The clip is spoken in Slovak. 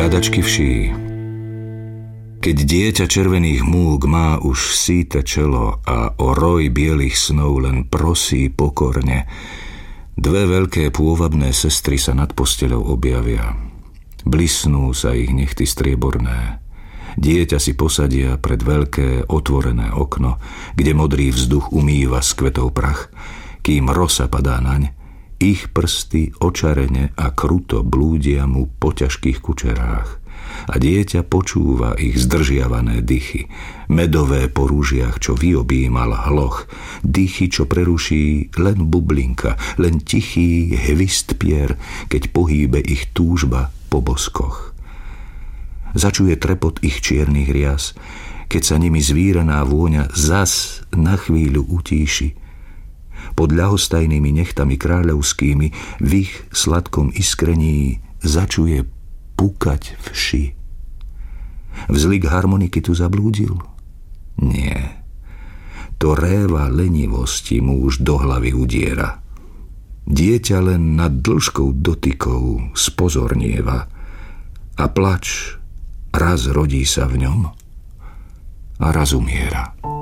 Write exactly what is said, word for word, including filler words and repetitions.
hľadačky vší. Keď dieťa červených múk má už síte čelo a o roj bielých snov len prosí pokorne, dve veľké pôvabné sestry sa nad posteľou objavia. Blisnú sa ich nechty strieborné. Dieťa si posadia pred veľké otvorené okno, kde modrý vzduch umýva z kvetov prach, kým rosa padá naň. Ich prsty očarene a kruto blúdia mu po ťažkých kučerách a dieťa počúva ich zdržiavané dychy, medové po rúžiach, čo vyobímal hloch, dychy, čo preruší len bublinka, len tichý hvist pier, keď pohýbe ich túžba po boskoch. Začuje trepot ich čiernych rias, keď sa nimi zvíraná vôňa zas na chvíľu utíši. Pod ľahostajnými nechtami kráľovskými v ich sladkom iskrení začuje pukať vši. Vzlik harmoniky tu zablúdil? Nie. To réva lenivosti mu už do hlavy udiera. Dieťa len nad dĺžkou dotykov spozornieva a plač raz rodí sa v ňom a raz umiera.